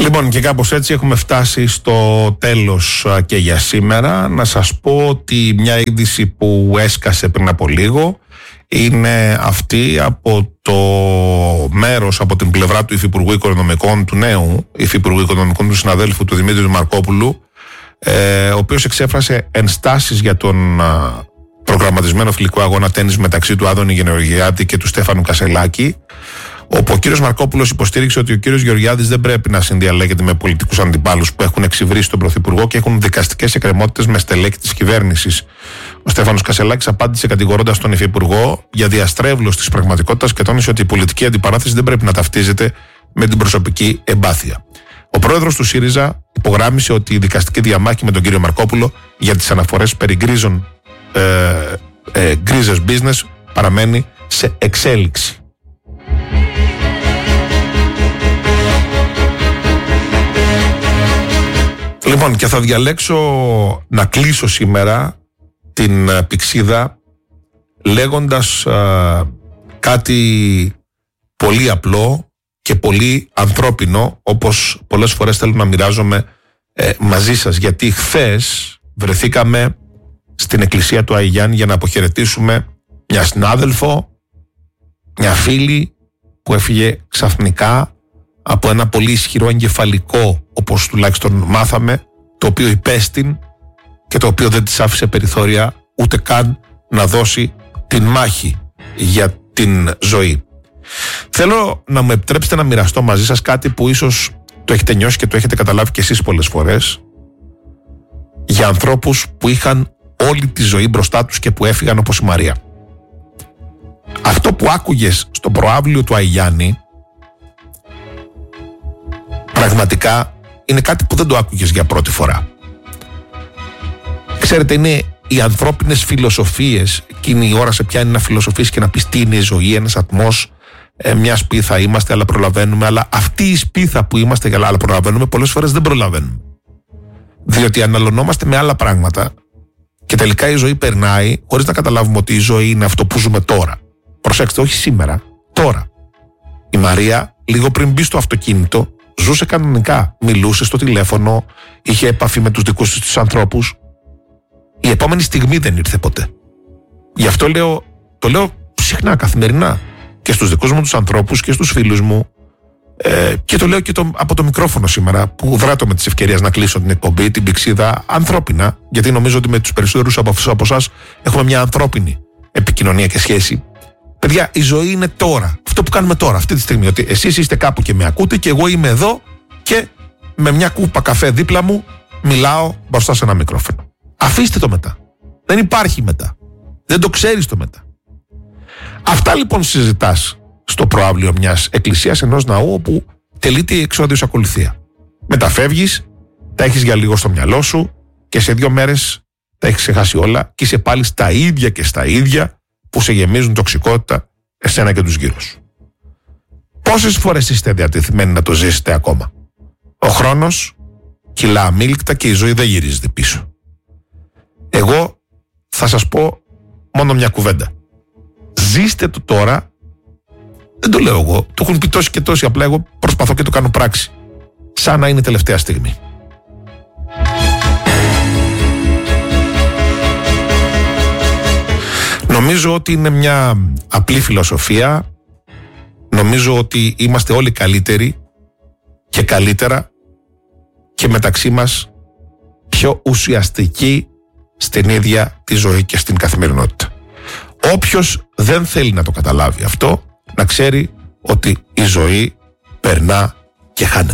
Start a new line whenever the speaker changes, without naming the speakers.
Λοιπόν, και κάπως έτσι έχουμε φτάσει στο τέλος και για σήμερα. Να σας πω ότι μια είδηση που έσκασε πριν από λίγο είναι αυτή από το μέρος, από την πλευρά του Υφυπουργού Οικονομικών, του νέου Υφυπουργού Οικονομικών, του συναδέλφου του Δημήτρη Μαρκόπουλου, ο οποίος εξέφρασε ενστάσεις για τον προγραμματισμένο φιλικό αγώνα τένις μεταξύ του Άδωνη Γεωργιάδη και του Στέφανου Κασελάκη, όπου ο κύριος Μαρκόπουλος υποστήριξε ότι ο κύριος Γεωργιάδης δεν πρέπει να συνδιαλέγεται με πολιτικούς αντιπάλους που έχουν εξυβρίσει τον Πρωθυπουργό και έχουν δικαστικές εκκρεμότητες με στελέχη της κυβέρνησης. Ο Στέφανος Κασελάκης απάντησε κατηγορώντας τον Υφυπουργό για διαστρέβλωση της πραγματικότητας και τόνισε ότι η πολιτική αντιπαράθεση δεν πρέπει να ταυτίζεται με την προσωπική εμπάθεια. Ο πρόεδρος του ΣΥΡΙΖΑ υπογράμμισε ότι η δικαστική διαμάχη με τον κύριο Μαρκόπουλο για τις αναφορές περί γκρίζες business παραμένει σε εξέλιξη. Λοιπόν, και θα διαλέξω να κλείσω σήμερα την πυξίδα λέγοντας κάτι πολύ απλό και πολύ ανθρώπινο, όπως πολλές φορές θέλω να μοιράζομαι μαζί σας, γιατί χθες βρεθήκαμε στην εκκλησία του Αϊγιάννη για να αποχαιρετήσουμε μια συνάδελφο, μια φίλη που έφυγε ξαφνικά από ένα πολύ ισχυρό εγκεφαλικό, όπως τουλάχιστον μάθαμε, το οποίο υπέστην και το οποίο δεν της άφησε περιθώρια ούτε καν να δώσει την μάχη για την ζωή. Θέλω να μου επιτρέψετε να μοιραστώ μαζί σας κάτι που ίσως το έχετε νιώσει και το έχετε καταλάβει και εσείς πολλές φορές, για ανθρώπους που είχαν όλη τη ζωή μπροστά τους και που έφυγαν, όπως η Μαρία. Αυτό που άκουγες στο προαύλιο του Αϊγιάννη πραγματικά είναι κάτι που δεν το άκουγες για πρώτη φορά. Ξέρετε, είναι οι ανθρώπινες φιλοσοφίες. Εκείνη η ώρα σε πιάνει να φιλοσοφείς και να πεις τι είναι η ζωή, ένας ατμός, μια σπίθα είμαστε αλλά προλαβαίνουμε, αλλά αυτή η σπίθα που είμαστε αλλά προλαβαίνουμε πολλές φορές δεν προλαβαίνουμε, διότι αναλωνόμαστε με άλλα πράγματα και τελικά η ζωή περνάει χωρίς να καταλάβουμε ότι η ζωή είναι αυτό που ζούμε τώρα. Προσέξτε, όχι σήμερα, τώρα. Η Μαρία λίγο πριν μπει στο αυτοκίνητο ζούσε κανονικά, μιλούσε στο τηλέφωνο, είχε επαφή με τους δικούς της ανθρώπους. Η επόμενη στιγμή δεν ήρθε ποτέ. Γι' αυτό το λέω συχνά, καθημερινά, και στους δικούς μου τους ανθρώπους και στους φίλους μου, και το λέω και από το μικρόφωνο σήμερα, που δράτω με τις ευκαιρίες να κλείσω την εκπομπή, την πυξίδα, ανθρώπινα, γιατί νομίζω ότι με τους περισσότερους από εσάς έχουμε μια ανθρώπινη επικοινωνία και σχέση. Παιδιά, η ζωή είναι τώρα. Αυτό που κάνουμε τώρα, αυτή τη στιγμή. Ότι εσείς είστε κάπου και με ακούτε και εγώ είμαι εδώ και με μια κούπα καφέ δίπλα μου μιλάω μπροστά σε ένα μικρόφωνο. Αφήστε το μετά. Δεν υπάρχει μετά. Δεν το ξέρεις το μετά. Αυτά λοιπόν συζητάς στο προαύλιο μιας εκκλησίας, ενός ναού, όπου τελείται η εξόδιος ακολουθία. Μεταφεύγεις, τα έχεις για λίγο στο μυαλό σου και σε 2 μέρες τα έχεις ξεχάσει όλα και είσαι πάλι στα ίδια και στα ίδια που σε γεμίζουν τοξικότητα εσένα και τους γύρω σου. Πόσες φορές είστε διατεθειμένοι να το ζήσετε ακόμα? Ο χρόνος κυλά αμήλικτα και η ζωή δεν γυρίζεται πίσω. Εγώ θα σας πω μόνο μια κουβέντα. Ζήστε το τώρα. Δεν το λέω εγώ, το έχουν πει τόσοι και τόσοι, απλά εγώ προσπαθώ και το κάνω πράξη, σαν να είναι τελευταία στιγμή. Νομίζω ότι είναι μια απλή φιλοσοφία. Νομίζω ότι είμαστε όλοι καλύτεροι και καλύτερα και μεταξύ μας πιο ουσιαστικοί στην ίδια τη ζωή και στην καθημερινότητα. Όποιος δεν θέλει να το καταλάβει αυτό, να ξέρει ότι η ζωή περνά και χάνεται.